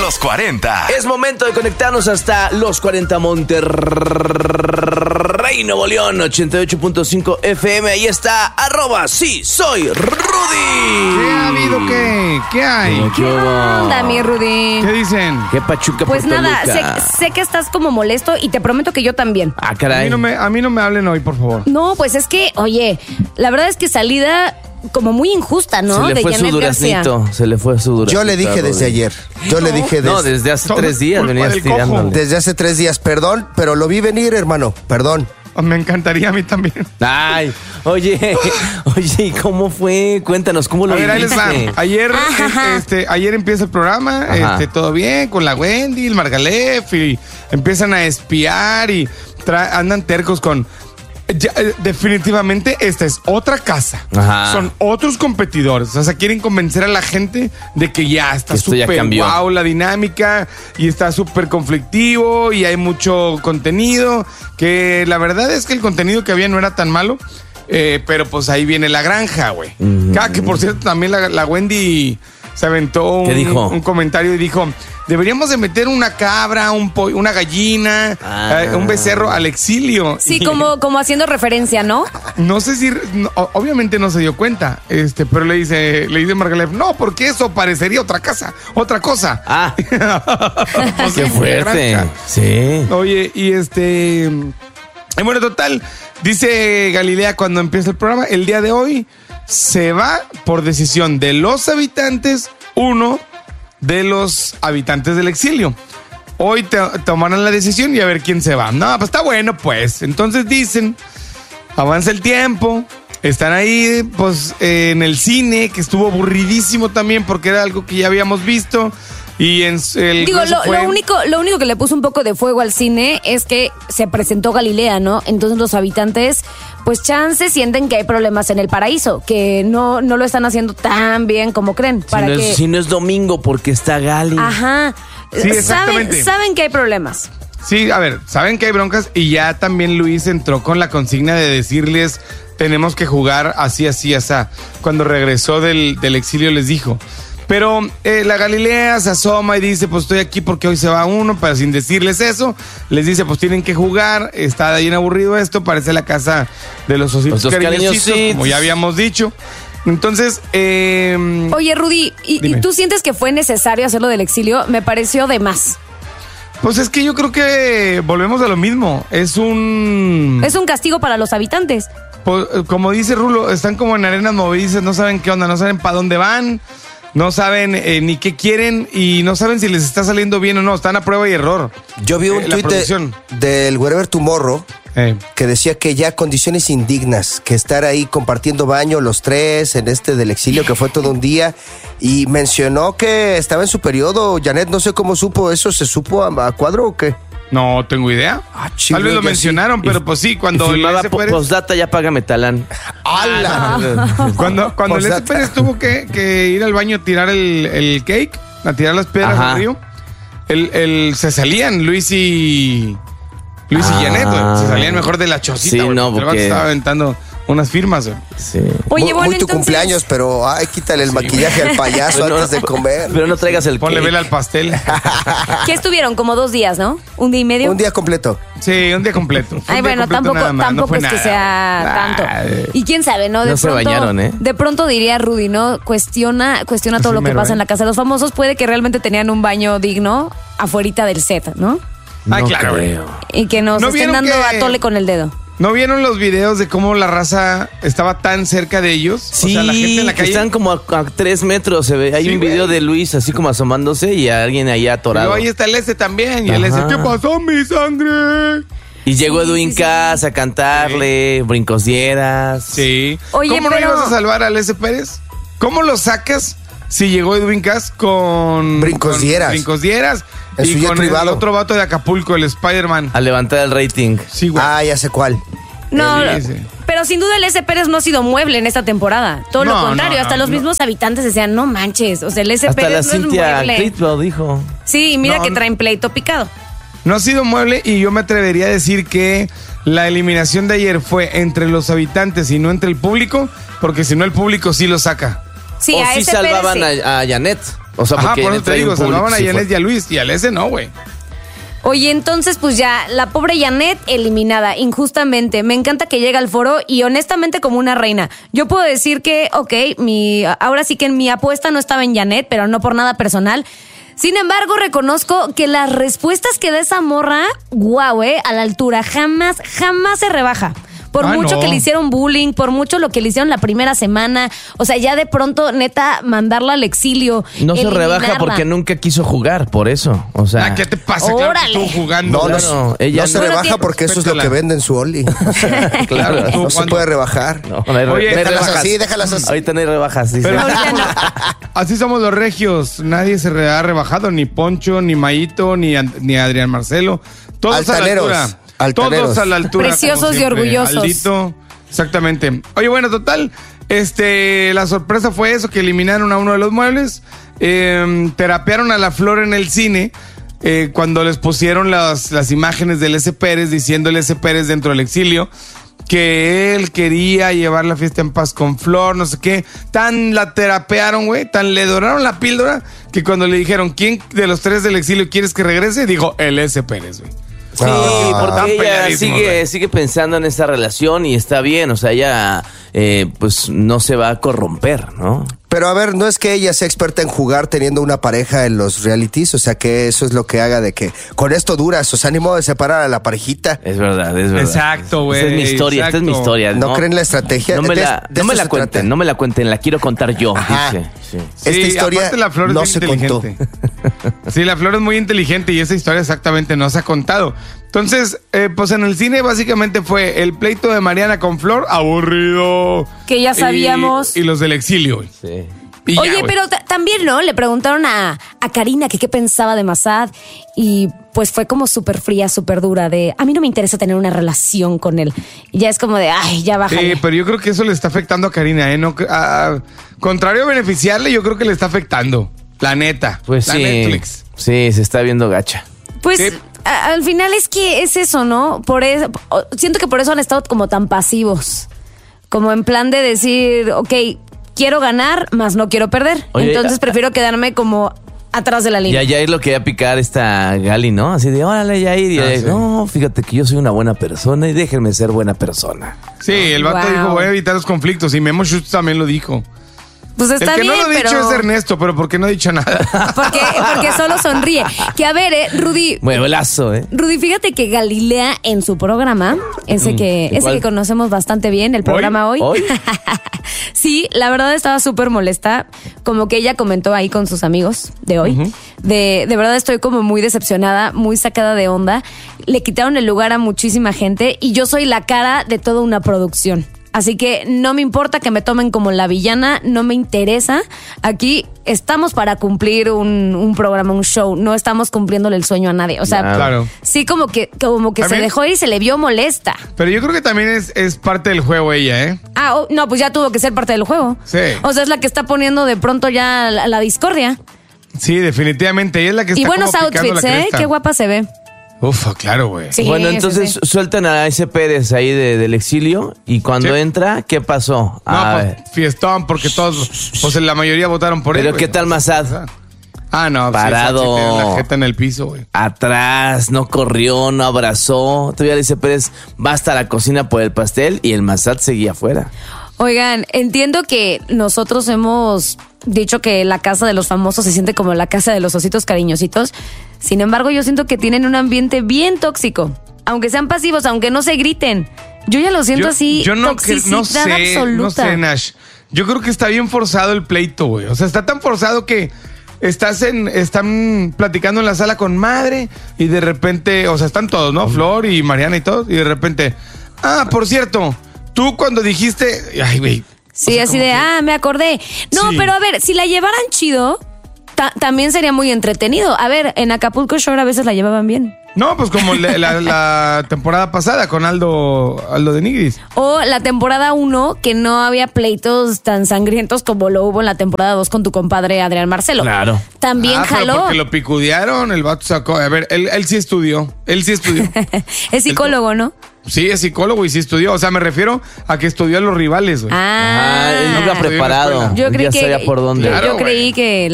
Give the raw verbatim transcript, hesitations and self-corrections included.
Los cuarenta. Es momento de conectarnos hasta Los cuarenta Monterrey, Nuevo León, ochenta y ocho punto cinco F M. Ahí está, arroba, sí, soy Rudy. ¿Qué ha habido qué? ¿Qué hay? ¿Qué onda, mi Rudy? ¿Qué dicen? ¿Qué pachuca Pues por nada, Toluca? sé, sé que estás como molesto y te prometo que yo también. Ah, A caray. mí, no me, a mí no me hablen hoy, por favor. No, pues es que, oye, la verdad es que salida como muy injusta, ¿no? Se le de fue su Janet García. duraznito. Se le fue su duraznito. Yo le dije desde ayer. Yo le dije desde, No, desde hace Todo tres días culpa venías del cojo. tirándole. desde hace tres días. Perdón, pero lo vi venir, hermano. Perdón. Me encantaría a mí también. Ay, oye, oye, ¿y cómo fue? Cuéntanos, ¿cómo lo A ver, ahí les va. viviste? Ayer, Ajá. eh, este, ayer empieza el programa, Ajá. este, todo bien, con la Wendy, el Margalef, y empiezan a espiar y tra- andan tercos con... Ya, eh, definitivamente esta es otra casa. Ajá. Son otros competidores. O sea, quieren convencer a la gente de que ya está Que esto ya súper cambió. guau la dinámica y está súper conflictivo y hay mucho contenido. Que la verdad es que el contenido que había no era tan malo. Eh, pero pues ahí viene la granja, güey. Ujú. Ah, que por cierto también la, la Wendy se aventó un, ¿Qué dijo? un comentario y dijo: deberíamos de meter una cabra, un po- una gallina, Ah. eh, un becerro al exilio. Sí, Y como, como haciendo referencia, ¿no? no sé si, no, o- obviamente no se dio cuenta, este, pero le dice, le dice Margalef, no, porque eso parecería otra casa, otra cosa. Ah, Pues qué sí, fuerte. granja. Sí. Oye, y este, y bueno, total, dice Galilea cuando empieza el programa, el día de hoy se va por decisión de los habitantes, uno de los habitantes del exilio. Hoy te, tomarán la decisión y a ver quién se va. No, pues está bueno, pues. Entonces dicen, avanza el tiempo, están ahí, pues, eh, en el cine, que estuvo aburridísimo también porque era algo que ya habíamos visto. Y en s- el Digo, grueso lo, fue- lo único, lo único que le puso un poco de fuego al cine es que se presentó Galilea, ¿no? Entonces los habitantes, pues chance sienten que hay problemas en el paraíso, que no, no lo están haciendo tan bien como creen. Si Para no, que. es, si no es domingo porque está Gali. Ajá. Sí, exactamente. saben, saben que hay problemas. Sí, a ver, saben que hay broncas y ya también Luis entró con la consigna de decirles, tenemos que jugar así, así, así. Cuando regresó del, del exilio les dijo. Pero eh, la Galilea se asoma y dice, pues estoy aquí porque hoy se va uno, pero sin decirles eso, les dice, pues tienen que jugar, está bien aburrido esto, parece la casa de los ositos Los cariñositos, cariñositos. como ya habíamos dicho. Entonces, eh, Oye, Rudy, ¿y, Dime. ¿y tú sientes que fue necesario hacerlo del exilio? Me pareció de más. pues es que yo creo que volvemos a lo mismo. Es un... Es un castigo para los habitantes. Pues, como dice Rulo, están como en arenas movedizas, no saben qué onda, no saben para dónde van, no saben eh, ni qué quieren y no saben si les está saliendo bien o no, están a prueba y error. Yo vi un Eh, la tuit producción. de- del Wherever Tomorrow Eh, que decía que ya condiciones indignas, que estar ahí compartiendo baño los tres en este del exilio, que fue todo un día, y mencionó que estaba en su periodo. Janet, no sé cómo supo eso, ¿se supo a, a cuadro o qué? no tengo idea. Ah, chido, Tal vez lo ya sí. mencionaron, pero pues sí, cuando Y el firmaba S. po- Pérez, postdata, ya págame talán. ¡Hala! cuando, cuando el S. Postdata. Pérez tuvo que, que ir al baño a tirar el, el cake, a tirar las piedras Ajá. al río, el, el- se salían Luis y Luis Ah. y Janet, güey, se salían mejor de la chocita. Sí, güey, no, el vato porque- estaba aventando unas firmas, güey. Sí. Oye, muy, bueno, muy tu entonces- cumpleaños, pero ay, quítale el maquillaje al payaso Pero no- antes de comer. Pero no traigas el Ponle cake. vela al pastel. ¿Qué estuvieron? Como dos días, ¿no? ¿Un día y medio? Un día completo. Sí, un día completo. Fue un Ay, día bueno, completo tampoco, nada más, tampoco no fue es que nada. sea Ah, tanto. Y quién sabe, ¿no? De No se pronto, bañaron, ¿eh? De pronto diría Rudy, ¿no? Cuestiona, cuestiona todo Sí, lo que mero, pasa ¿eh? en la casa de los famosos. Puede que realmente tenían un baño digno afuerita del set, ¿no? Ah, No claro, güey. creo. Y que nos ¿No estén vieron dando que- a tole con el dedo. ¿No vieron los videos de cómo la raza estaba tan cerca de ellos? Sí, o sea, la gente en la que calle. están como a, a tres metros. Se ve. Hay Sí, un video güey. de Luis así como asomándose y a alguien ahí Y atorado. luego ahí está el S también. Y el S, Ajá. ¿qué pasó, mi sangre? Y llegó Sí, Edwin sí, sí. Cass a cantarle, brincos dieras. Sí. Oye, ¿Cómo pero- no ibas a salvar al S. Pérez? ¿Cómo lo sacas si llegó Edwin Cass con... Brincos con dieras. Brincos dieras. En su Y jet con privado. el otro vato de Acapulco, el Spider-Man. A levantar el rating. Sí, güey. Ah, ya sé cuál. No, Él dice. pero sin duda el S. Pérez no ha sido mueble en esta temporada. Todo No, lo contrario, no, hasta no, los no. mismos habitantes decían, no manches, o sea, el S. Hasta Pérez la no es Cintia mueble. Critwell dijo. Sí, mira No, que no. traen pleito picado. No ha sido mueble y yo me atrevería a decir que la eliminación de ayer fue entre los habitantes y no entre el público, porque si no el público sí lo saca. Sí, o a sí ese salvaban Pérez, sí. a, a Janet. O sea, Ajá, porque por eso Janet te trae digo, un público salvaban a sí Janet fuerte. y a Luis, y al ese no, güey. Oye, entonces pues ya, la pobre Janet eliminada, injustamente. Me encanta que llega al foro y honestamente como una reina. Yo puedo decir que, ok, mi, ahora sí que mi apuesta no estaba en Janet, pero no por nada personal. Sin embargo, reconozco que las respuestas que da esa morra, guau, eh, a la altura, jamás, jamás se rebaja. Por Ah, mucho no. que le hicieron bullying, por mucho lo que le hicieron la primera semana. O sea, ya de pronto, neta, mandarla al exilio. No se rebaja eliminarla. porque nunca quiso jugar, por eso. O sea, Ah, ¿qué te pasa? Claro que Órale. estuvo jugando. No, Claro, no, ella no se no- rebaja Bueno, porque eso es lo respétala. que vende en su Oli. claro. Tú, No se cuando- puede rebajar. No, no hay, re- Oye, no hay déjalas rebajas. así, déjalas así. Ahorita no hay rebajas. Dice. Pero Ahorita no. así somos los regios. Nadie se re- ha rebajado, ni Poncho, ni Maito, ni, An- ni Adrián Marcelo. Todos Altaneros, a la altura. altaneros. Todos a la altura. Preciosos como y siempre. orgullosos. Aldito, exactamente. Oye, bueno, total. Este, la sorpresa fue eso, que eliminaron a uno de los muebles. Eh, terapearon a la Flor en el cine. eh, cuando les pusieron las, las imágenes del S. Pérez, diciendo el S. Pérez dentro del exilio, que él quería llevar la fiesta en paz con Flor, no sé qué. Tan la terapearon, güey, tan le doraron la píldora, que cuando le dijeron, ¿quién de los tres del exilio quieres que regrese? Dijo, el S. Pérez, güey. Sí, Ah, porque están ella peleadísimos, sigue, güey. sigue pensando en esta relación y está bien, o sea, ella eh, pues no se va a corromper, ¿no? Pero a ver, no es que ella sea experta en jugar teniendo una pareja en los realities, o sea que eso es lo que haga de que con esto duras, o sea, ni modo de separar a la parejita. Es verdad, es verdad. Exacto, güey, Esta es mi historia, esta es mi exacto. historia. ¿No creen la estrategia? No me De- la, de no me eso la se cuenten, trata. no me la cuenten, la quiero contar yo, Ajá. dice. Sí. Esta Sí, historia aparte la Flor es no bien se contó. inteligente. Sí, la Flor es muy inteligente y esa historia exactamente no se ha contado. Entonces, eh, pues en el cine básicamente fue el pleito de Mariana con Flor, aburrido. Que ya Y- sabíamos. Y, los del exilio, güey. Sí. Y ya, Oye, güey. pero ta- también, ¿no? Le preguntaron a, a Karina que qué pensaba de Massad y pues fue como súper fría, súper dura de, a mí no me interesa tener una relación con él. Y ya es como de, ay, ya bájale. Sí, pero yo creo que eso le está afectando a Karina, ¿eh? No, a- contrario a beneficiarle, yo creo que le está afectando. La neta. Pues la sí. Netflix. Sí, se está viendo gacha. Pues Sí. a- al final es que es eso, ¿no? Por eso, o- siento que por eso han estado como tan pasivos. Como en plan de decir, ok, quiero ganar, más no quiero perder. Oye, Entonces a- prefiero quedarme como atrás de la Y línea. a Yair lo quería picar esta Gali, ¿no? Así de, órale, Yair. Y Ah, Yair, sí. no, fíjate que yo soy una buena persona y déjenme ser buena persona. Sí, el vato Wow. dijo, voy a evitar los conflictos. Y Memo Schutz también lo dijo. Pues está el que bien, no lo ha dicho pero... es Ernesto, pero ¿por qué no ha dicho nada? Porque, porque solo sonríe. Que a ver, eh, Rudy, Mueblazo, ¿eh? Rudy, fíjate que Galilea en su programa, ese que, ese ¿cuál? que conocemos bastante bien, el programa hoy. ¿Hoy? Sí, la verdad estaba súper molesta. Como que ella comentó ahí con sus amigos de hoy. de, de verdad estoy como muy decepcionada, muy sacada de onda. Le quitaron el lugar a muchísima gente y yo soy la cara de toda una producción. Así que no me importa que me tomen como la villana, no me interesa. Aquí estamos para cumplir un, un programa, un show. No estamos cumpliéndole el sueño a nadie. O sea, Claro. Claro. sí como que, como que se También- dejó ir y se le vio molesta. Pero yo creo que también es, es parte del juego ella, ¿eh? Ah, oh, no, pues ya tuvo que ser parte del juego. Sí. O sea, es la que está poniendo de pronto ya la, la discordia. Sí, definitivamente. Ella es la que está Y buenos como picando outfits, la ¿eh? cresta. Qué guapa se ve. Ufa, claro, güey. Sí, bueno, sí, entonces sí. sueltan a ese Pérez ahí de- del exilio y cuando Sí. entra, ¿qué pasó? No, Ah, pues fiestón, porque todos, pues la mayoría votaron por él. pero güey. ¿qué tal Massad? Ah, no, pues, Parado. sí, sí, tiene la jeta en el piso, güey. Atrás, no corrió, no abrazó. Todavía le dice Pérez, va hasta la cocina por el pastel y el Massad seguía afuera. Oigan, entiendo que nosotros hemos dicho que la casa de los famosos se siente como la casa de los ositos cariñositos. Sin embargo, yo siento que tienen un ambiente bien tóxico. Aunque sean pasivos, aunque no se griten. Yo ya lo siento así, yo no, que- toxicidad no sé, absoluta. no sé, Nash. Yo creo que está bien forzado el pleito, güey. O sea, está tan forzado que estás en, están platicando en la sala con madre y de repente, o sea, están todos, ¿no? Flor y Mariana y todos, y de repente, ah, por cierto, tú cuando dijiste, ay, güey. Sí, o sea, así como de, que- ah, me acordé. No, Sí. pero a ver, si la llevaran chido, ta- también sería muy entretenido. A ver, en Acapulco Shore a veces la llevaban bien. No, pues como la, la- la temporada pasada con Aldo, Aldo de Nigris. O la temporada uno, que no había pleitos tan sangrientos como lo hubo en la temporada dos con tu compadre Adrián Marcelo. Claro. También Ah, pero jaló. porque lo picudearon, el vato sacó. A ver, él, él sí estudió. Él sí estudió. Es psicólogo, ¿no? Sí, es psicólogo y sí estudió. O sea, me refiero a que estudió a los rivales, güey. Ah, él Ah, no iba preparado. escuela. yo Él creí ya que sabía por dónde. Claro, yo güey. creí que